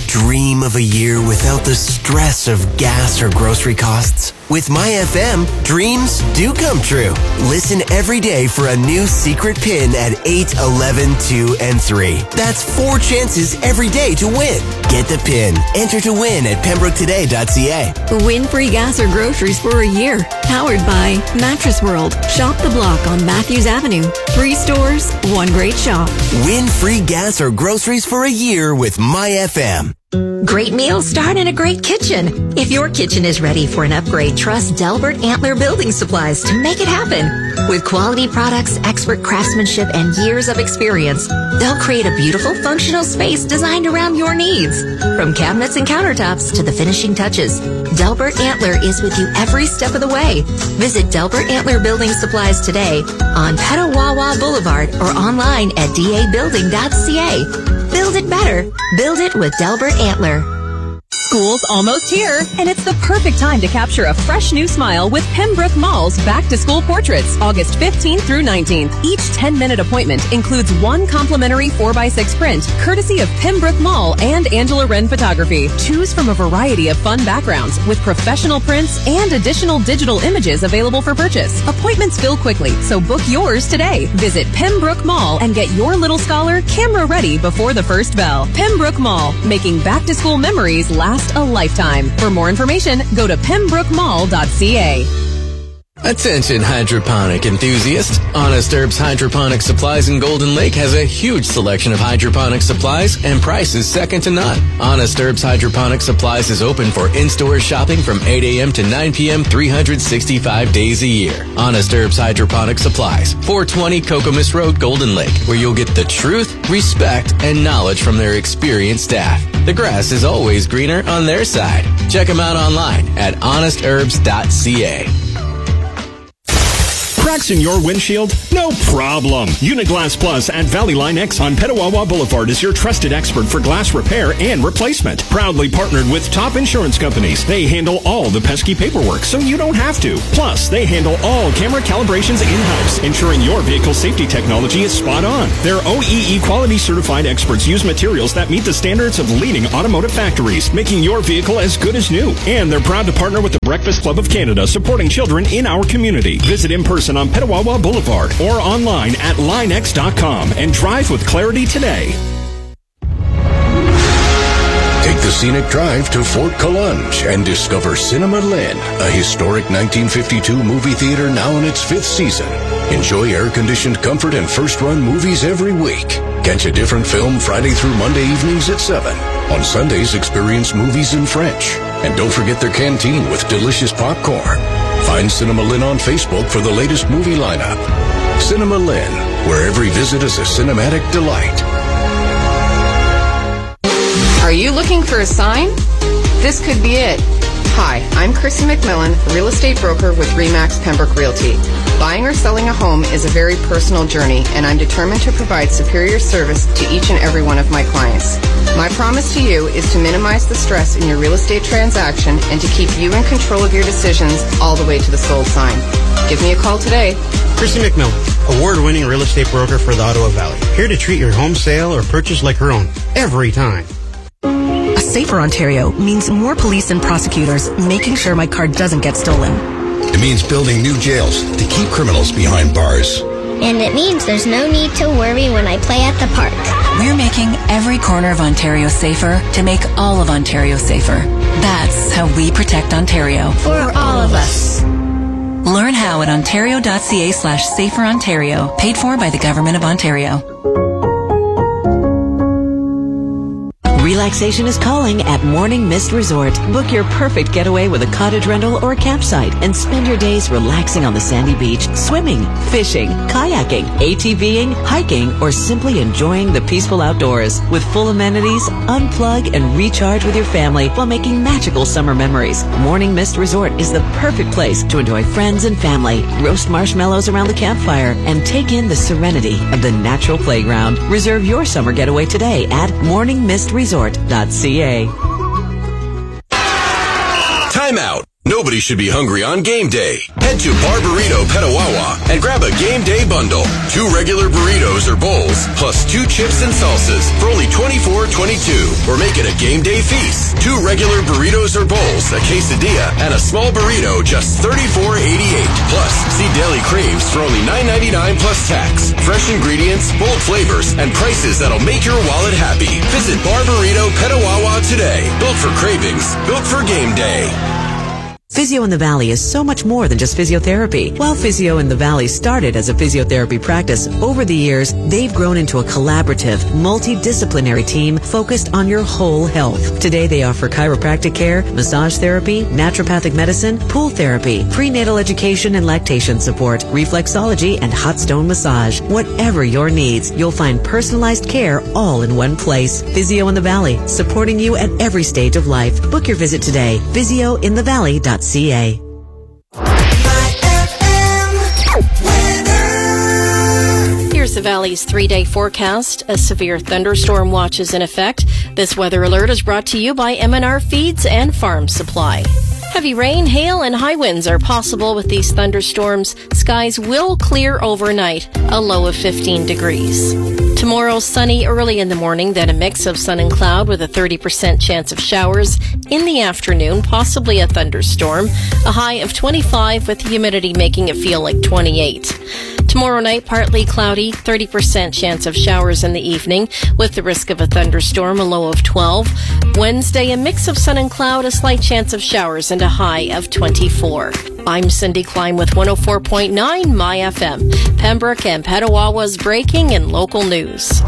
dream of a year without the stress of gas or grocery costs? With MyFM, dreams do come true. Listen every day for a new secret pin at 8, 11, 2, and 3. That's 4 chances every day to win. Get the pin. Enter to win at pembroketoday.ca. Win free gas or groceries for a year. Powered by Mattress World. Shop the block on Matthews Avenue. 3 stores, 1 great shop. Win free gas or groceries for a year with MyFM. Great meals start in a great kitchen. If your kitchen is ready for an upgrade, trust Delbert Antler Building Supplies to make it happen. With quality products, expert craftsmanship, and years of experience, they'll create a beautiful, functional space designed around your needs. From cabinets and countertops to the finishing touches, Delbert Antler is with you every step of the way. Visit Delbert Antler Building Supplies today on Petawawa Boulevard or online at dabuilding.ca. Build it better. Build it with Delbert Antler. School's almost here, and it's the perfect time to capture a fresh new smile with Pembroke Mall's back-to-school portraits, August 15th through 19th. Each 10-minute appointment includes 1 complimentary 4x6 print, courtesy of Pembroke Mall and Angela Wren Photography. Choose from a variety of fun backgrounds with professional prints and additional digital images available for purchase. Appointments fill quickly, so book yours today. Visit Pembroke Mall and get your little scholar camera-ready before the first bell. Pembroke Mall, making back-to-school memories last a lifetime. For more information, go to pembrokemall.ca. Attention hydroponic enthusiasts. Honest Herbs Hydroponic Supplies in Golden Lake has a huge selection of hydroponic supplies and prices second to none. Honest Herbs Hydroponic Supplies is open for in-store shopping from 8 a.m. to 9 p.m. 365 days a year. Honest Herbs Hydroponic Supplies, 420 Kokomis Road, Golden Lake, where you'll get the truth, respect, and knowledge from their experienced staff. The grass is always greener on their side. Check them out online at honestherbs.ca. Cracks in your windshield? No problem. Uniglass Plus at Valley Line X on Petawawa Boulevard is your trusted expert for glass repair and replacement. Proudly partnered with top insurance companies, they handle all the pesky paperwork so you don't have to. Plus, they handle all camera calibrations in-house, ensuring your vehicle safety technology is spot on. Their OEE quality certified experts use materials that meet the standards of leading automotive factories, making your vehicle as good as new. And they're proud to partner with the Breakfast Club of Canada, supporting children in our community. Visit in person on Petawawa Boulevard or online at linex.com and drive with clarity today. Take the scenic drive to Fort Collonge and discover Cinema Lynn, a historic 1952 movie theater now in its 5th season. Enjoy air-conditioned comfort and first-run movies every week. Catch a different film Friday through Monday evenings at 7. On Sundays, experience movies in French. And don't forget their canteen with delicious popcorn. Find Cinema Lynn on Facebook for the latest movie lineup. Cinema Lynn, where every visit is a cinematic delight. Are you looking for a sign? This could be it. Hi, I'm Chrissy McMillan, real estate broker with RE/MAX Pembroke Realty. Buying or selling a home is a very personal journey, and I'm determined to provide superior service to each and every one of my clients. My promise to you is to minimize the stress in your real estate transaction and to keep you in control of your decisions all the way to the sold sign. Give me a call today. Chrissy McMillan, award-winning real estate broker for the Ottawa Valley. Here to treat your home sale or purchase like her own, every time. A safer Ontario means more police and prosecutors making sure my car doesn't get stolen. It means building new jails to keep criminals behind bars. And it means there's no need to worry when I play at the park. We're making every corner of Ontario safer to make all of Ontario safer. That's how we protect Ontario. For all of us. Learn how at ontario.ca/saferontario. Paid for by the Government of Ontario. Relaxation is calling at Morning Mist Resort. Book your perfect getaway with a cottage rental or a campsite and spend your days relaxing on the sandy beach, swimming, fishing, kayaking, ATVing, hiking, or simply enjoying the peaceful outdoors. With full amenities, unplug and recharge with your family while making magical summer memories. Morning Mist Resort is the perfect place to enjoy friends and family, roast marshmallows around the campfire, and take in the serenity of the natural playground. Reserve your summer getaway today at morningmistresort.ca. Time out. Nobody should be hungry on game day. Head to Bar Burrito Petawawa and grab a game day bundle. 2 regular burritos or bowls, plus 2 chips and salsas for only $24.22. Or make it a game day feast. 2 regular burritos or bowls, a quesadilla, and a small burrito, just $34.88. Plus, see Deli Craves for only $9.99 plus tax. Fresh ingredients, bold flavors, and prices that'll make your wallet happy. Visit Bar Burrito Petawawa today. Built for cravings, built for game day. Physio in the Valley is so much more than just physiotherapy. While Physio in the Valley started as a physiotherapy practice, over the years, they've grown into a collaborative, multidisciplinary team focused on your whole health. Today, they offer chiropractic care, massage therapy, naturopathic medicine, pool therapy, prenatal education and lactation support, reflexology, and hot stone massage. Whatever your needs, you'll find personalized care all in one place. Physio in the Valley, supporting you at every stage of life. Book your visit today. PhysioInTheValley.ca. Here's the Valley's 3-day forecast. A severe thunderstorm watch is in effect. This weather alert is brought to you by M&R Feeds and Farm Supply. Heavy rain, hail, and high winds are possible with these thunderstorms. Skies will clear overnight, a low of 15 degrees. Tomorrow, sunny early in the morning, then a mix of sun and cloud with a 30% chance of showers. In the afternoon, possibly a thunderstorm. A high of 25 with humidity making it feel like 28. Tomorrow night, partly cloudy, 30% chance of showers in the evening with the risk of a thunderstorm, a low of 12. Wednesday, a mix of sun and cloud, a slight chance of showers and a high of 24. I'm Cindy Klein with 104.9 My FM. Pembroke and Petawawa's breaking and local news.